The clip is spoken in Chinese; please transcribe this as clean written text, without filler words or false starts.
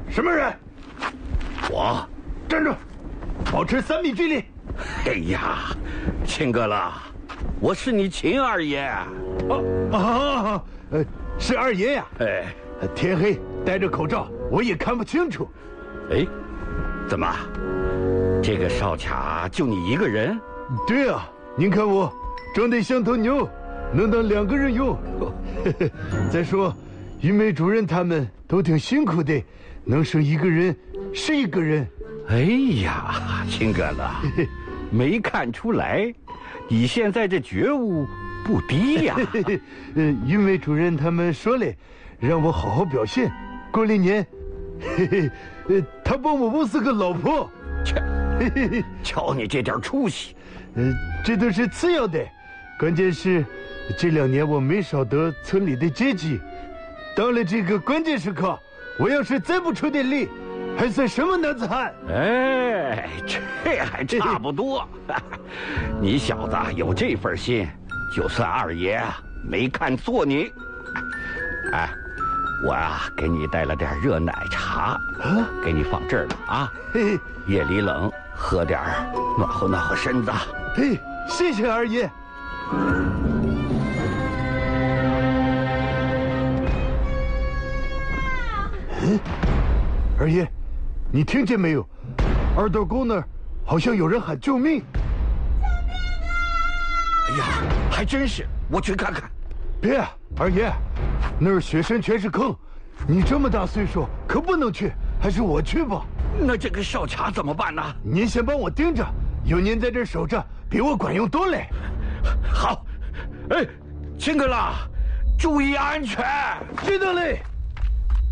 什么人？ 我。 站住，保持3米距离。 哎呀，秦哥了，我是你秦二爷。 是二爷呀。 哎， 天黑戴着口罩，我也看不清楚。 哎，怎么？这个哨卡就你一个人？ 对啊，您看我长得像头牛，能当2个人用。再说，云梅主任他们都挺辛苦的，能生1个人是1个人。 哎呀，秦哥了，没看出来，你现在这觉悟不低呀。 云梅主任他们说了，让我好好表现。过了年，他帮我捂死个老婆。 瞧你这点出息。 这都是次要的，关键是这2年我没少得村里的接济。到了这个关键时刻，我要是再不出点力，还算什么男子汉？ 哎，这还差不多。你小子有这份心，就算二爷没看错你。哎，我给你带了点热奶茶，给你放这儿了啊。夜里冷，喝点暖和暖和身子。 嘿，谢谢二爷。二爷，你听见没有？二道沟那儿好像有人喊救命！ 救命啊！哎呀，还真是，我去看看。 别，二爷，那儿雪山全是坑，你这么大岁数可不能去，还是我去吧。 那这个哨卡怎么办呢？ 您先帮我盯着，有您在这守着，比我管用多嘞。 好，哎，秦哥啦，注意安全。 知道嘞。